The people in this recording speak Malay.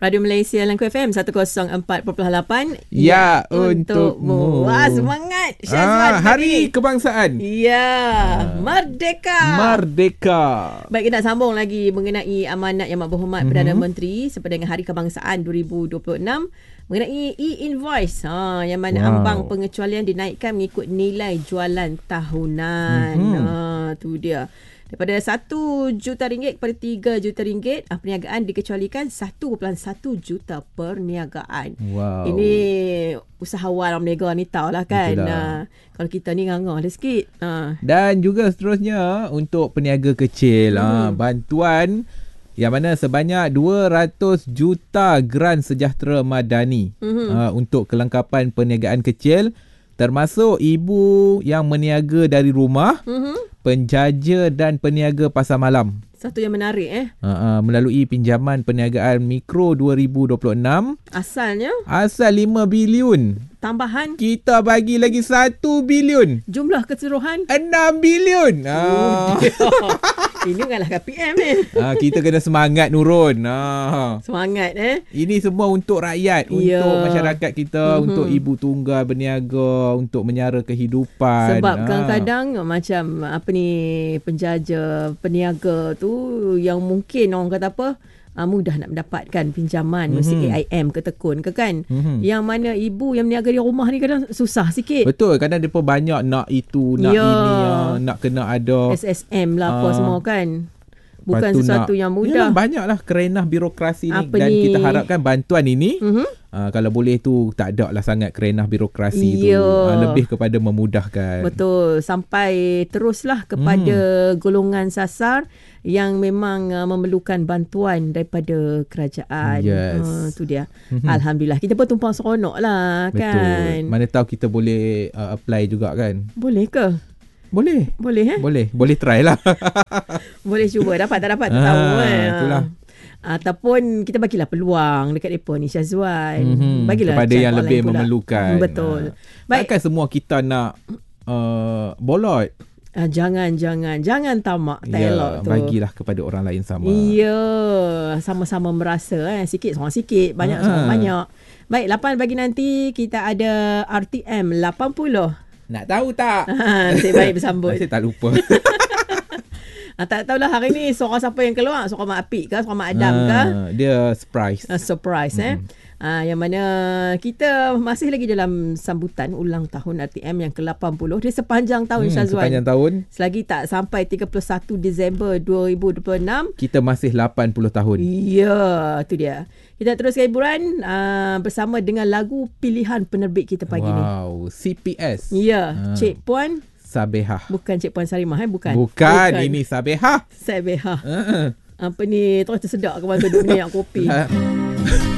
Radio Malaysia Langku FM 104.8. Ya, untukmu. Wah, semangat Syazwan. Hari Kebangsaan. Ya, Merdeka. Baik, kita nak sambung lagi mengenai amanat Yang Berhormat Perdana Menteri sepada dengan Hari Kebangsaan 2026 mengenai e-invoice. Yang mana ambang pengecualian dinaikkan mengikut nilai jualan tahunan. Tu dia. Daripada RM1 juta kepada RM3 juta, perniagaan dikecualikan RM1.1 juta perniagaan. Wow. Ini usahawan orang berniaga ni tahulah kan. Kalau kita ni ngangah dah sikit. Dan juga seterusnya untuk peniaga kecil, bantuan yang mana sebanyak 200 juta Geran Sejahtera Madani untuk kelengkapan perniagaan kecil, termasuk ibu yang meniaga dari rumah, penjaja dan peniaga pasar malam. Satu yang menarik melalui pinjaman perniagaan mikro 2026. Asal 5 bilion. Tambahan kita bagi lagi 1 bilion. Jumlah keseluruhan 6 bilion. Ini bukanlah KPM kita kena semangat Nurun. Semangat Ini semua untuk rakyat, untuk masyarakat kita, untuk ibu tunggal berniaga, untuk menyara kehidupan. Sebab kadang-kadang macam penjaja, peniaga tu yang mungkin orang kata mudah nak mendapatkan pinjaman mesti AIM ke tekun ke kan. Yang mana ibu yang berniaga di rumah ni kadang susah sikit. Betul, kadang mereka banyak nak itu, nak ini, nak kena ada SSM lah apa semua kan. Bukan sesuatu yang mudah. Banyaklah kerenah birokrasi ni. Dan kita harapkan bantuan ini kalau boleh tu tak ada lah sangat kerenah birokrasi tu. Lebih kepada memudahkan. Betul. Sampai teruslah kepada golongan sasar yang memang memerlukan bantuan daripada kerajaan. Tu dia. Alhamdulillah. Kita pun tumpang seronok lah kan. Betul. Mana tahu kita boleh apply juga kan. Boleh ke? Boleh try lah. Boleh cuba. Dapat tak dapat tak tahu itulah. Ataupun kita bagilah peluang dekat mereka ni Syazwan. Bagilah kepada yang lebih memerlukan. Betul. Takkan semua kita nak bolot. Jangan tamak. Tak elok tu. Bagilah kepada orang lain sama. Sama-sama merasa sikit seorang sikit, banyak seorang banyak. Baik, 8 pagi nanti kita ada RTM 80. Nak tahu tak? Nasib baik bersambut. Saya tak lupa. Tak tahulah hari ni seorang siapa yang keluar. Seorang Mak Apik ke, seorang Mak Adam ke. Dia surprise. Yang mana kita masih lagi dalam sambutan ulang tahun RTM yang ke-80. Dia sepanjang tahun Syazwan. Sepanjang tahun. Selagi tak sampai 31 Disember 2026. Kita masih 80 tahun. Ya, tu dia. Kita teruskan hiburan bersama dengan lagu pilihan penerbit kita pagi ni. Wow, CPS. Ya, Cik Puan Sabehah. Bukan Cik Puan Sarimah bukan. Ini Sabehah. Terus tersedak ke masa duduk minyak kopi.